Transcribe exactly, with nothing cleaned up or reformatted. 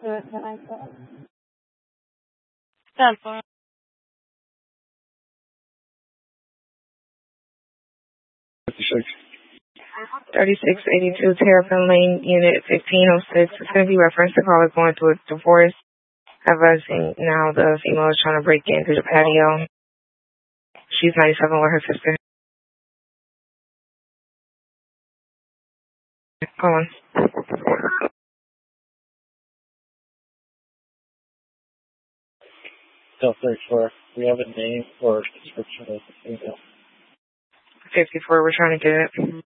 thirty-six eighty-two Terrapin Lane, Unit fifteen oh six. It's going to be referenced. The call is going through a divorce. Advising now the female is trying to break in through the patio. She's ninety-seven with her sister. Go on. Still search for. We have a name or description of the female. fifty-four, we're trying to get it.